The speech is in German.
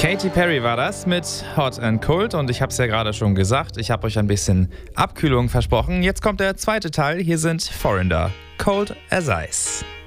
Katy Perry war das mit Hot and Cold und ich habe es ja gerade schon gesagt, ich habe euch ein bisschen Abkühlung versprochen. Jetzt kommt der zweite Teil, hier sind Foreigner, Cold as Ice.